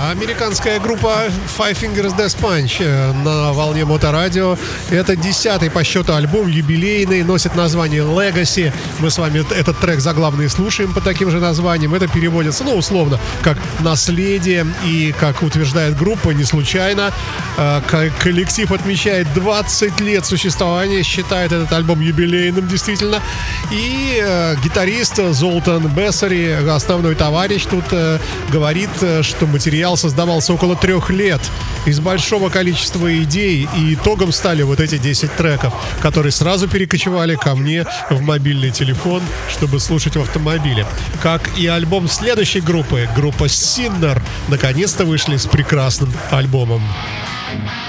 Американская группа Five Fingers Death Punch на волне Моторадио. Это 10-й по счету альбом, юбилейный, носит название Legacy. Мы с вами этот трек заглавный слушаем по таким же названиям. Это переводится, условно, как наследие. И, как утверждает группа, не случайно, коллектив отмечает 20 лет существования, считает этот альбом юбилейным, действительно. И гитарист Золтан Бессари, основной товарищ, тут говорит, что материал создавался около 3 лет из большого количества идей, и итогом стали вот эти 10 треков, которые сразу перекочевали ко мне в мобильный телефон, чтобы слушать в автомобиле. Как и альбом следующей группы, группа Sinner, наконец-то вышли с прекрасным альбомом.